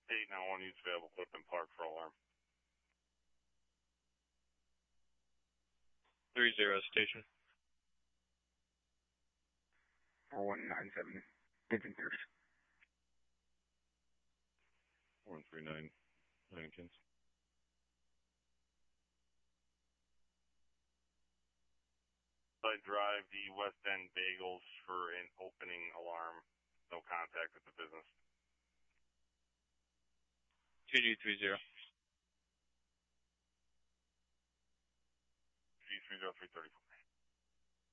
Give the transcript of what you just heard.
891 needs available Clifton Park for alarm. 30 station. 4197. Engine Pierce. 139 Huntington's. I drive the West End Bagels for an opening alarm. No contact with the business. 2G30. G30334.